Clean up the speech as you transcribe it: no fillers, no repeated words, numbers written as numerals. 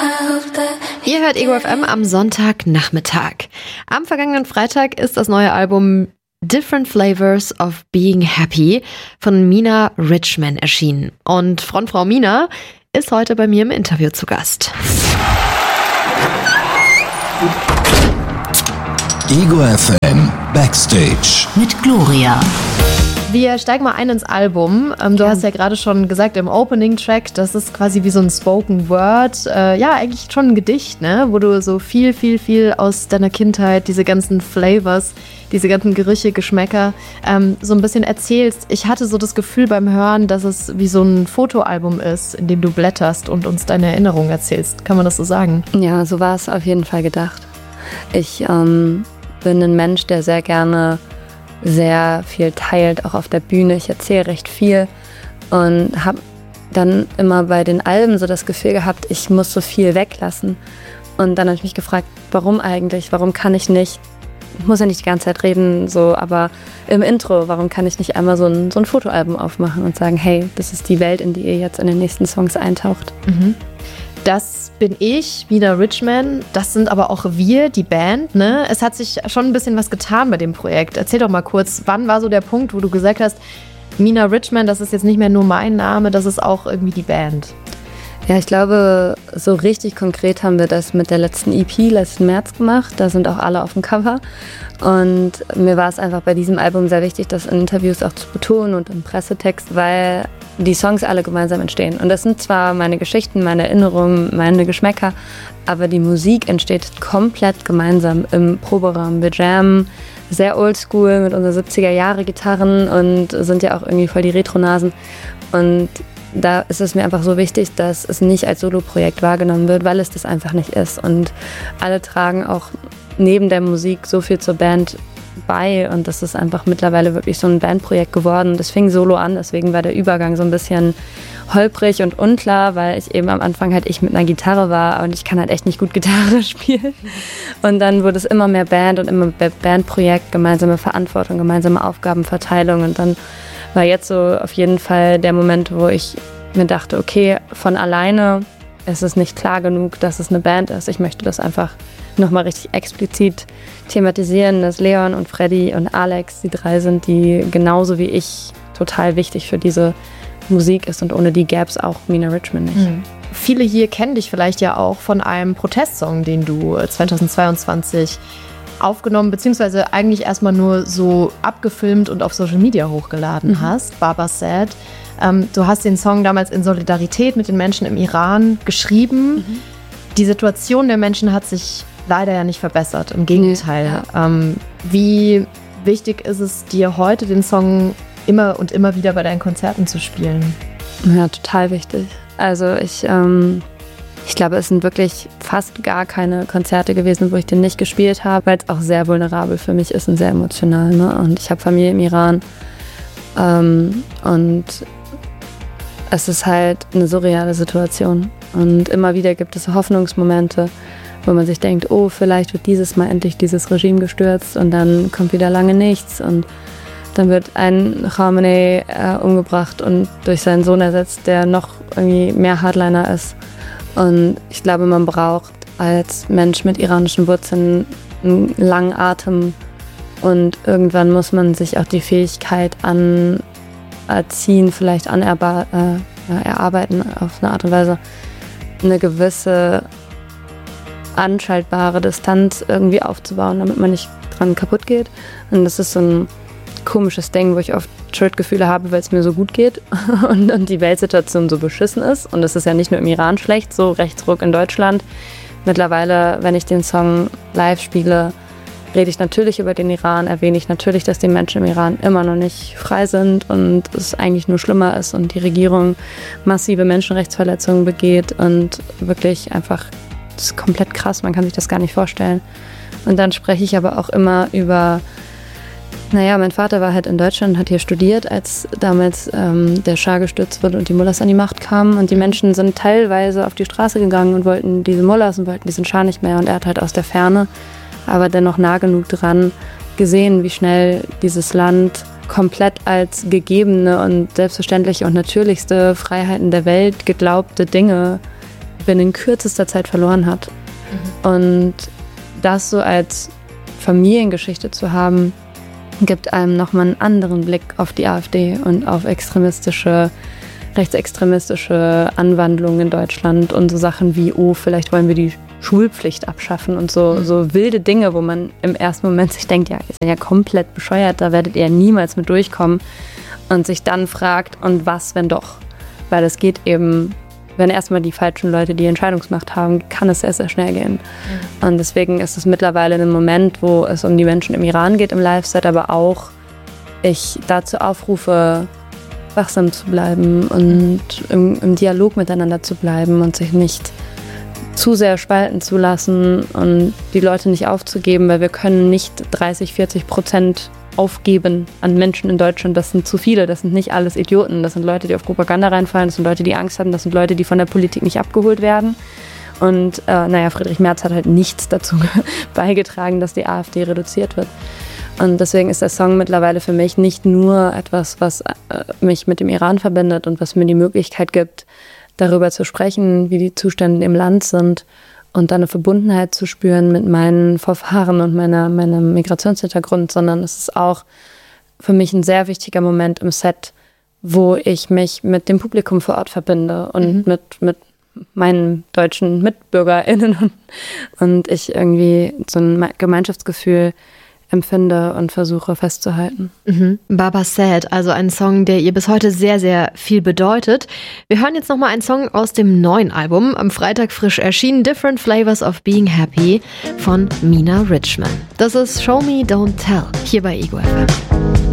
Ihr hört Ego FM am Sonntagnachmittag. Am vergangenen Freitag ist das neue Album Different Flavors of Being Happy von Mina Richman erschienen. Und Frontfrau Mina ist heute bei mir im Interview zu Gast. Ego FM Backstage mit Gloria. Wir steigen mal ein ins Album. Du hast ja gerade schon gesagt im Opening-Track, das ist quasi wie so ein Spoken Word. Eigentlich schon ein Gedicht, ne? Wo du so viel aus deiner Kindheit, diese ganzen Flavors, diese ganzen Gerüche, Geschmäcker, so ein bisschen erzählst. Ich hatte so das Gefühl beim Hören, dass es wie so ein Fotoalbum ist, in dem du blätterst und uns deine Erinnerungen erzählst. Kann man das so sagen? Ja, so war es auf jeden Fall gedacht. Ich bin ein Mensch, der sehr gerne sehr viel teilt, auch auf der Bühne. Ich erzähle recht viel und habe dann immer bei den Alben so das Gefühl gehabt, ich muss so viel weglassen. Und dann habe ich mich gefragt, warum eigentlich? Warum kann ich nicht, ich muss ja nicht die ganze Zeit reden, so, aber im Intro, warum kann ich nicht einmal so ein Fotoalbum aufmachen und sagen, hey, das ist die Welt, in die ihr jetzt in den nächsten Songs eintaucht. Mhm. Das bin ich, Mina Richman. Das sind aber auch wir, die Band, ne? Es hat sich schon ein bisschen was getan bei dem Projekt. Erzähl doch mal kurz, wann war so der Punkt, wo du gesagt hast, Mina Richman, das ist jetzt nicht mehr nur mein Name, das ist auch irgendwie die Band. Ja, ich glaube, so richtig konkret haben wir das mit der letzten EP letzten März gemacht. Da sind auch alle auf dem Cover. Und mir war es einfach bei diesem Album sehr wichtig, das in Interviews auch zu betonen und im Pressetext, weil die Songs alle gemeinsam entstehen. Und das sind zwar meine Geschichten, meine Erinnerungen, meine Geschmäcker, aber die Musik entsteht komplett gemeinsam im Proberaum. Wir jammen sehr oldschool mit unseren 70er-Jahre-Gitarren und sind ja auch irgendwie voll die Retronasen. Und da ist es mir einfach so wichtig, dass es nicht als Soloprojekt wahrgenommen wird, weil es das einfach nicht ist. Und alle tragen auch neben der Musik so viel zur Band bei und das ist einfach mittlerweile wirklich so ein Bandprojekt geworden. Das fing solo an, deswegen war der Übergang so ein bisschen holprig und unklar, weil ich eben am Anfang halt ich mit einer Gitarre war und ich kann halt echt nicht gut Gitarre spielen. Und dann wurde es immer mehr Band und immer mehr Bandprojekt, gemeinsame Verantwortung, gemeinsame Aufgabenverteilung und dann war jetzt so auf jeden Fall der Moment, wo ich mir dachte, okay, von alleine ist es nicht klar genug, dass es eine Band ist. Ich möchte das einfach nochmal richtig explizit thematisieren, dass Leon und Freddy und Alex die drei sind, die genauso wie ich total wichtig für diese Musik ist und ohne die gäbe es auch Mina Richman nicht. Mhm. Viele hier kennen dich vielleicht ja auch von einem Protestsong, den du 2022 aufgenommen, beziehungsweise eigentlich erstmal nur so abgefilmt und auf Social Media hochgeladen hast, Baba Sad. Du hast den Song damals in Solidarität mit den Menschen im Iran geschrieben. Mhm. Die Situation der Menschen hat sich leider ja nicht verbessert, im Gegenteil. Nee, ja. Wie wichtig ist es dir heute, den Song immer und immer wieder bei deinen Konzerten zu spielen? Ja, total wichtig. Also ich glaube, es sind wirklich fast gar keine Konzerte gewesen, wo ich den nicht gespielt habe, weil es auch sehr vulnerabel für mich ist und sehr emotional. Ne? Und ich habe Familie im Iran und es ist halt eine surreale Situation. Und immer wieder gibt es Hoffnungsmomente, wo man sich denkt, oh, vielleicht wird dieses Mal endlich dieses Regime gestürzt und dann kommt wieder lange nichts und dann wird ein Khamenei umgebracht und durch seinen Sohn ersetzt, der noch irgendwie mehr Hardliner ist. Und ich glaube, man braucht als Mensch mit iranischen Wurzeln einen langen Atem und irgendwann muss man sich auch die Fähigkeit anerziehen, vielleicht erarbeiten auf eine Art und Weise, eine gewisse anschaltbare Distanz irgendwie aufzubauen, damit man nicht dran kaputt geht. Und das ist so ein komisches Ding, wo ich oft Schuldgefühle habe, weil es mir so gut geht und die Weltsituation so beschissen ist. Und es ist ja nicht nur im Iran schlecht, so Rechtsruck in Deutschland. Mittlerweile, wenn ich den Song live spiele, rede ich natürlich über den Iran, erwähne ich natürlich, dass die Menschen im Iran immer noch nicht frei sind und es eigentlich nur schlimmer ist und die Regierung massive Menschenrechtsverletzungen begeht und wirklich einfach, das ist komplett krass, man kann sich das gar nicht vorstellen. Und dann spreche ich aber auch immer über, mein Vater war halt in Deutschland, hat hier studiert, als damals der Schah gestürzt wurde und die Mullahs an die Macht kamen und die Menschen sind teilweise auf die Straße gegangen und wollten diese Mullahs und wollten diesen Schah nicht mehr und er hat halt aus der Ferne, aber dennoch nah genug dran, gesehen, wie schnell dieses Land komplett als gegebene und selbstverständliche und natürlichste Freiheiten der Welt geglaubte Dinge binnen kürzester Zeit verloren hat. Und das so als Familiengeschichte zu haben, gibt einem nochmal einen anderen Blick auf die AfD und auf rechtsextremistische Anwandlungen in Deutschland und so Sachen wie, vielleicht wollen wir die Schulpflicht abschaffen und so wilde Dinge, wo man im ersten Moment sich denkt, ja, ist ja komplett bescheuert, da werdet ihr niemals mit durchkommen und sich dann fragt, und was, wenn doch? Weil es geht eben, wenn erstmal die falschen Leute die Entscheidungsmacht haben, kann es sehr, sehr schnell gehen. Und deswegen ist es mittlerweile ein Moment, wo es um die Menschen im Iran geht im Live-Set, aber auch ich dazu aufrufe, wachsam zu bleiben und im Dialog miteinander zu bleiben und sich nicht zu sehr spalten zu lassen und die Leute nicht aufzugeben, weil wir können nicht 30-40% aufgeben an Menschen in Deutschland. Das sind zu viele, das sind nicht alles Idioten, das sind Leute, die auf Propaganda reinfallen, das sind Leute, die Angst haben, das sind Leute, die von der Politik nicht abgeholt werden. Und Friedrich Merz hat halt nichts dazu beigetragen, dass die AfD reduziert wird. Und deswegen ist der Song mittlerweile für mich nicht nur etwas, was mich mit dem Iran verbindet und was mir die Möglichkeit gibt, darüber zu sprechen, wie die Zustände im Land sind und dann eine Verbundenheit zu spüren mit meinen Vorfahren und meinem Migrationshintergrund, sondern es ist auch für mich ein sehr wichtiger Moment im Set, wo ich mich mit dem Publikum vor Ort verbinde und mit meinen deutschen MitbürgerInnen und ich irgendwie so ein Gemeinschaftsgefühl empfinde und versuche festzuhalten. Baba Sad, also ein Song, der ihr bis heute sehr, sehr viel bedeutet. Wir hören jetzt nochmal einen Song aus dem neuen Album, am Freitag frisch erschienen, Different Flavors of Being Happy von Mina Richman. Das ist Show Me, Don't Tell, hier bei Ego FM.